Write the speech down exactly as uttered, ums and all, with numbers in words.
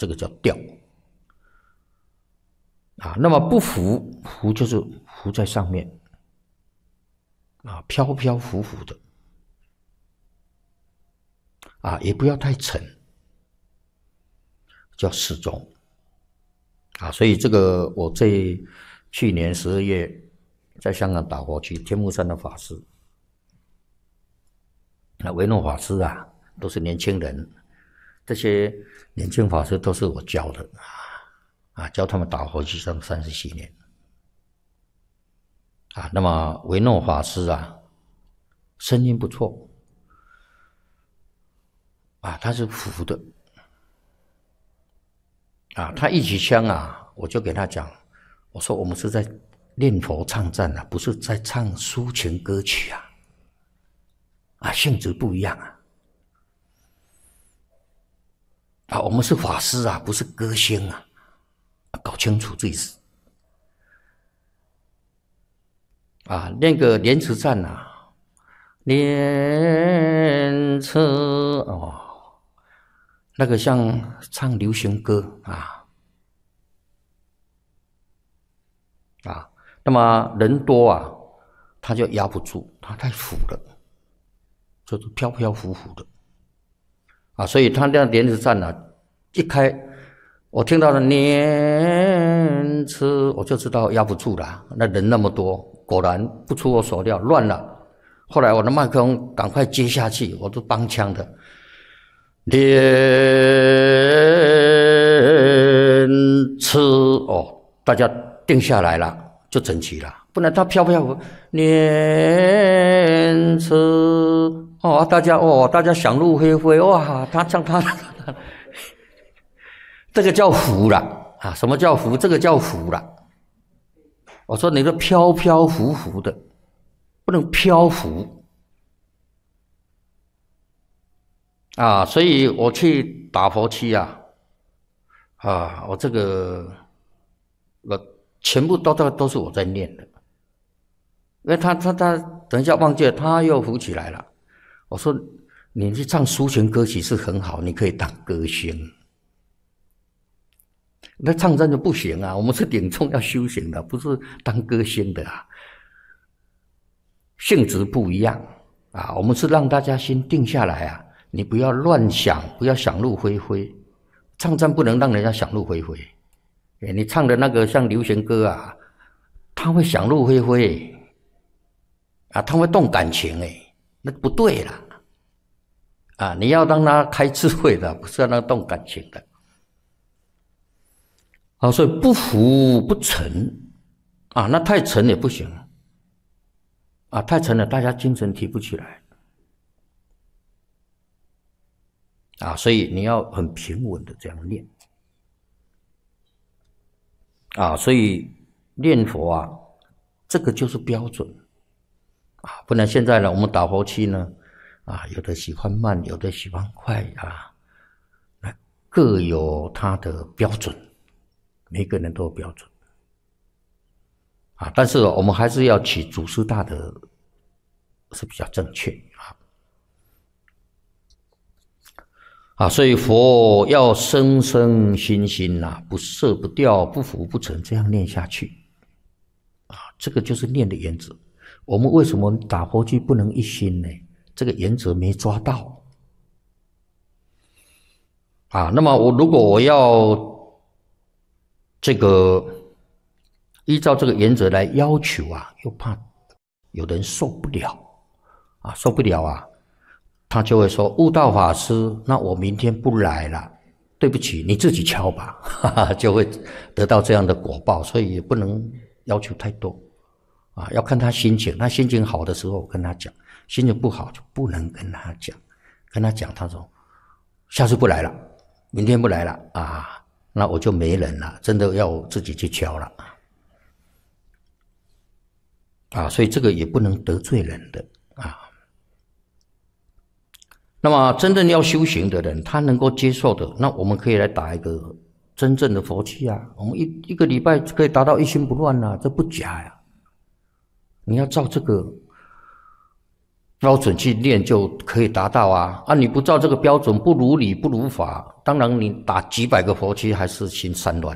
这个叫调啊。那么不浮，浮就是浮在上面啊，飘飘浮浮的啊，也不要太沉，叫适中啊。所以这个我在去年十二月在香港打佛去，天目山的法师，那维诺法师啊，都是年轻人，这些年轻法师都是我教的啊，教他们打佛去上三十七年啊。那么维诺法师啊，声音不错啊，他是浮的啊，他一起枪啊，我就给他讲，我说我们是在念佛唱赞啊，不是在唱抒情歌曲啊，啊，性质不一样啊，啊，我们是法师啊，不是歌星啊，搞清楚这意思啊。那个莲池赞啊，莲池哦，那个像唱流行歌啊啊，那么人多啊，他就压不住，他太浮了，就是飘飘浮浮的啊，所以他那莲池赞啊，一开，我听到了莲池，我就知道压不住了，那人那么多，果然不出我所料，乱了。后来我的麦克风赶快接下去，我都帮腔的。莲池哦，大家定下来了，就整齐了，不然它飘飘浮。莲池哦，大家哦，大家想入非非，哇，他唱他，这个叫浮了啊！什么叫浮？这个叫浮了。我说你这飘飘浮浮的，不能漂浮啊！所以我去打佛七啊，啊，我这个我全部都都都是我在念的，因为他他他等一下忘记了，他又浮起来了。我说你去唱抒情歌曲是很好，你可以当歌星。那唱真的不行啊，我们是顶重要修行的，不是当歌星的啊，性质不一样啊。我们是让大家心定下来啊，你不要乱想，不要想入非非，唱真不能让人家想入非非。你唱的那个像流行歌啊，他会想入非非啊，他会动感情哎，那不对啦啊！你要让他开智慧的，不是让他动感情的。啊，所以不浮不沉啊，那太沉也不行啊，太沉了，大家精神提不起来啊，所以你要很平稳的这样念啊，所以念佛啊，这个就是标准啊，不然现在呢，我们打佛七呢，啊，有的喜欢慢，有的喜欢快啊，各有它的标准。每个人都有标准啊，但是我们还是要取祖师大德是比较正确啊啊，所以佛要生生心心呐，不色不掉，不浮不沉，这样念下去啊，这个就是念的原则。我们为什么打佛七不能一心呢？这个原则没抓到啊。那么我如果我要这个依照这个原则来要求啊，又怕有人受不了啊，受不了啊，他就会说悟道法师，那我明天不来了，对不起，你自己敲吧，哈哈，就会得到这样的果报，所以也不能要求太多啊，要看他心情，他心情好的时候跟他讲，心情不好就不能跟他讲，跟他讲，他说下次不来了，明天不来了啊。那我就没人了，真的要我自己去敲了啊！所以这个也不能得罪人的啊。那么真正要修行的人，他能够接受的，那我们可以来打一个真正的佛七啊！我们一一个礼拜可以达到一心不乱啊，这不假呀！你要照这个标准去练就可以达到啊！啊，你不照这个标准，不如理不如法，当然你打几百个佛七还是行三乱。